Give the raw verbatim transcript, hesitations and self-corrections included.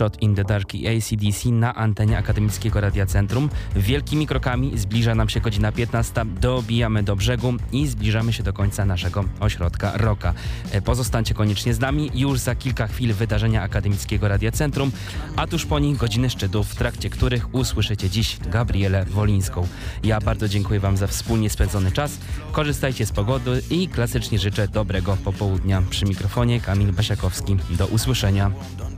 Shot in the Dark i A C D C na antenie Akademickiego Radia Centrum. Wielkimi krokami zbliża nam się godzina piętnasta, dobijamy do brzegu i zbliżamy się do końca naszego ośrodka rocka. Pozostańcie koniecznie z nami, już za kilka chwil wydarzenia Akademickiego Radia Centrum, a tuż po nich godziny szczytów, w trakcie których usłyszycie dziś Gabrielę Wolińską. Ja bardzo dziękuję Wam za wspólnie spędzony czas, korzystajcie z pogody i klasycznie życzę dobrego popołudnia. Przy mikrofonie Kamil Basiakowski. Do usłyszenia.